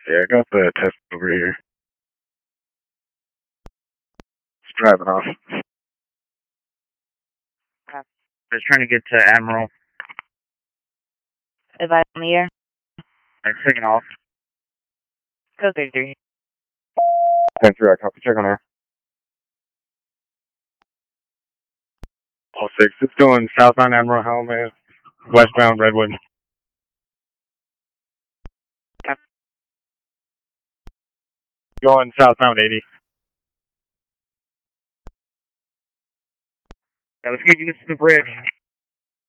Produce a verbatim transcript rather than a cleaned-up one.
Yeah, I got the test over here. It's driving off. Just trying to get to Admiral. Advise on the air. I'm taking off. Code thirty-three. ten three, I copy. Check on air. Oh six, it's going southbound Admiral Helmet, westbound Redwood. Yep. Going southbound eighty. Yeah, let's get you to the bridge.